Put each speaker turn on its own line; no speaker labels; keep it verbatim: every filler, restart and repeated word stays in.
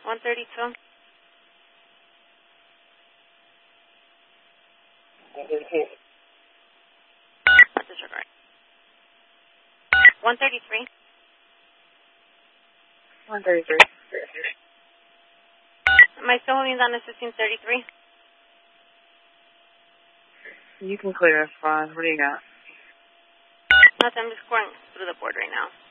one thirty-two. Disregard. one thirty-three.
one thirty-three.
Am I still holding down to fifteen thirty-three?
You can clear us, fine. What do you got?
Nothing, I'm just going through the board right now.